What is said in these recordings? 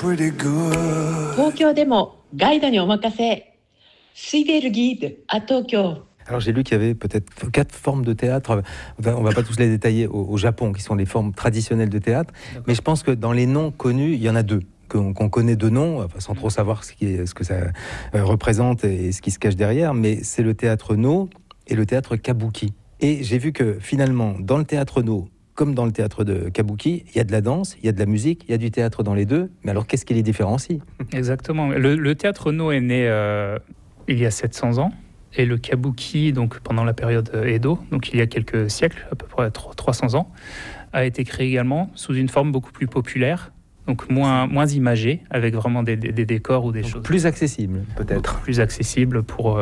pretty good. 東京でもガイドにお任せ。Suivez le guide à Tokyo. Alors j'ai lu qu'il y avait peut-être 4 formes de théâtre, on va pas tous les détailler au Japon, qui sont les formes traditionnelles de théâtre, d'accord. Mais je pense que dans les noms connus, il y en a 2, qu'on connaît de nom, enfin, sans trop savoir ce que ça représente et ce qui se cache derrière, mais c'est le théâtre No et le théâtre Kabuki. Et j'ai vu que finalement, dans le théâtre No, comme dans le théâtre de Kabuki, il y a de la danse, il y a de la musique, il y a du théâtre dans les deux, mais alors qu'est-ce qui les différencie ? Exactement, le théâtre No est né il y a 700 ans. Et le kabuki, donc pendant la période Edo, donc il y a quelques siècles, à peu près 300 ans, a été créé également sous une forme beaucoup plus populaire, donc moins imagée, avec vraiment des décors ou des choses. Plus accessible, peut-être. Plus accessible pour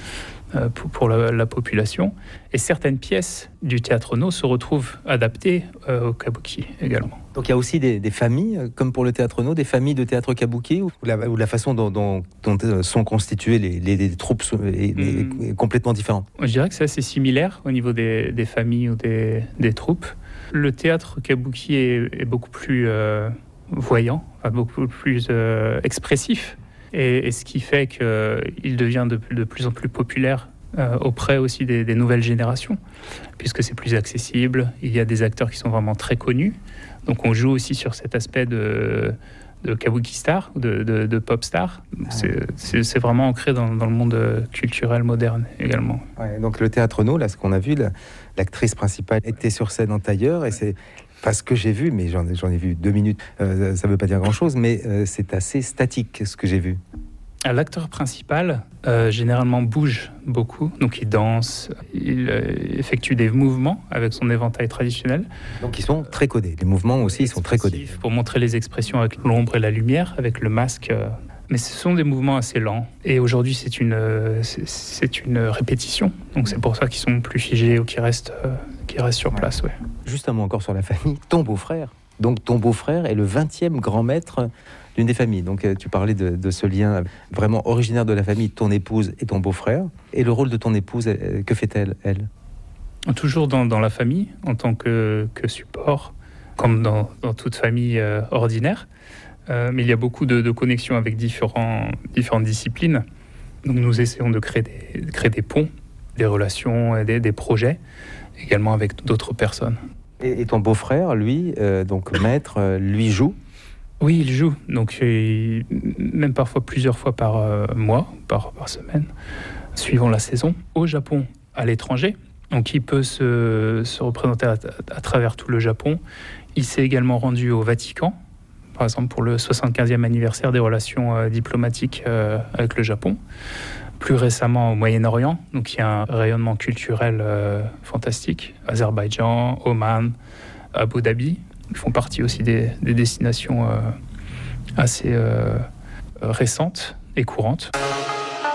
la population. Et certaines pièces du théâtre No se retrouvent adaptées au kabuki également. Donc il y a aussi des familles, comme pour le théâtre No, des familles de théâtre kabuki, ou la façon dont sont constituées les troupes est complètement différente. Je dirais que c'est assez similaire au niveau des familles ou des troupes. Le théâtre kabuki est beaucoup plus voyant, beaucoup plus expressif. Et ce qui fait qu'il devient de plus en plus populaire auprès aussi des nouvelles générations, puisque c'est plus accessible, il y a des acteurs qui sont vraiment très connus, donc on joue aussi sur cet aspect de kabuki star, de pop star. C'est vraiment ancré dans le monde culturel moderne également. Ouais, donc le théâtre No, là, ce qu'on a vu, l'actrice principale était sur scène en tailleur, et c'est pas ce que j'ai vu, mais j'en ai vu 2 minutes, ça ne veut pas dire grand-chose, mais c'est assez statique ce que j'ai vu. L'acteur principal, généralement, bouge beaucoup, donc il danse, il effectue des mouvements avec son éventail traditionnel. Donc ils sont très codés, les mouvements aussi sont très codés. Pour montrer les expressions avec l'ombre et la lumière, avec le masque. Mais ce sont des mouvements assez lents. Et aujourd'hui, c'est une répétition, donc c'est pour ça qu'ils sont plus figés ou qu'ils restent sur place. Ouais. Juste un mot encore sur la famille. Ton beau-frère est le 20e grand maître d'une des familles. Donc tu parlais de ce lien vraiment originaire de la famille, ton épouse et ton beau-frère. Et le rôle de ton épouse, que fait-elle, elle ? Toujours dans la famille, en tant que support, comme dans toute famille ordinaire. Mais il y a beaucoup de connexions avec différentes disciplines. Donc nous essayons de créer des ponts, des relations, et des projets, également avec d'autres personnes. Et ton beau-frère, donc maître, lui joue ? Oui, il joue, donc même parfois plusieurs fois par mois, par semaine, suivant la saison, au Japon, à l'étranger. Donc il peut se représenter à travers tout le Japon. Il s'est également rendu au Vatican, par exemple pour le 75e anniversaire des relations diplomatiques avec le Japon. Plus récemment au Moyen-Orient, donc il y a un rayonnement culturel fantastique. Azerbaïdjan, Oman, Abu Dhabi. Ils font partie aussi des destinations assez récentes et courantes.